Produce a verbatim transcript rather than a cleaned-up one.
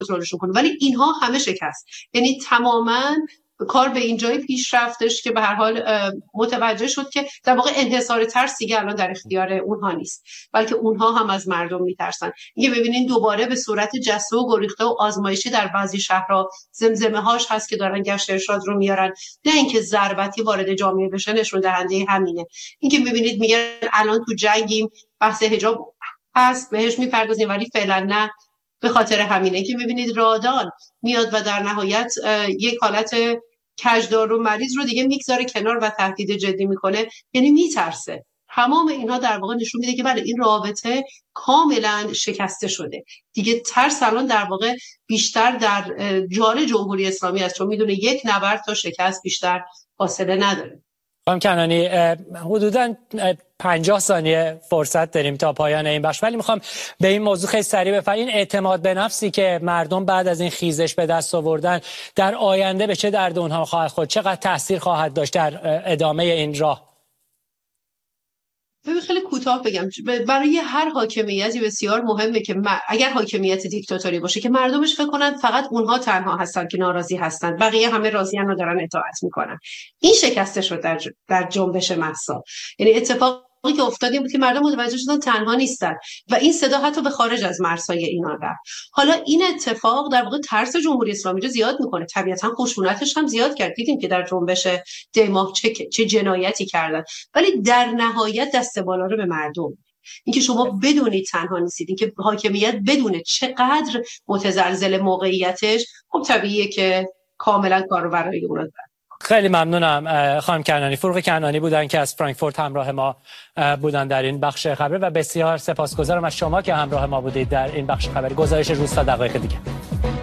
کنترلشون کنه. ولی اینها همه شکست، یعنی تماما کار به این جای پیش رفتش که به هر حال متوجه شد که در واقع انحصار ترس دیگه الان در اختیار اونها نیست، بلکه اونها هم از مردم میترسن. میگه ببینین دوباره به صورت جسته و گریخته و آزمایشی در بعضی شهرها زمزمه هاش هست که دارن گشت ارشاد رو میارن، نه اینکه ضربتی وارد جامعه بشه، نشون دهنده همینه. اینکه میبینید میگن الان تو جنگیم، بحث حجاب هست بهش میپردازیم ولی فعلا نه، به خاطر همینه که میبینید رادان میاد و در نهایت یک حالت کجدار و مریض رو دیگه میگذاره کنار و تهدید جدی میکنه، یعنی میترسه. تمام اینها در واقع نشون میده که بله این رابطه کاملا شکسته شده دیگه. ترس الان در واقع بیشتر در جان جمهوری اسلامی است، چون میدونه یک نبرد تا شکست بیشتر فاصله نداره. خانم کنعانی حدوداً پنجاه ثانیه فرصت داریم تا پایان این بخش، ولی میخوام به این موضوع خیلی سریع بفرمایید. این اعتماد به نفسی که مردم بعد از این خیزش به دست آوردن در آینده به چه درد اونها خواهد خورد؟ چقدر تاثیر خواهد داشت در ادامه این راه؟ ببین خیلی کوتاه بگم، برای هر حاکمیتی بسیار مهمه که اگر حاکمیت دیکتاتوری باشه که مردمش فکر کنن فقط اونها تنها هستن که ناراضی هستن، بقیه همه راضیان و دارن اطاعت میکنن. این شکسته شد در در جنبش مهسا. یعنی اتفاقی که افتاد این بود که مردم متوجه شدن تنها نیستن و این صدا حتی به خارج از مرزهای اینا رفت. حالا این اتفاق در واقع ترس جمهوری اسلامی رو زیاد میکنه، طبیعتا خشونتش هم زیاد کرد. دیدیم که در جنبش دیماه چه چه جنایتی کردن، ولی در نهایت دست بالا رو به مردم. اینکه شما بدونید تنها نیستید، اینکه حاکمیت بدونه چقدر متزلزل موقعیتش، خب طبیعیه که کاملا کارو برای اون. خیلی ممنونم خانم کنعانی. فروغ کنعانی بودن که از فرانکفورت همراه ما بودن در این بخش خبری و بسیار سپاسگزارم از شما که همراه ما بودید در این بخش خبری. گزارش روز تا دقایق دیگه.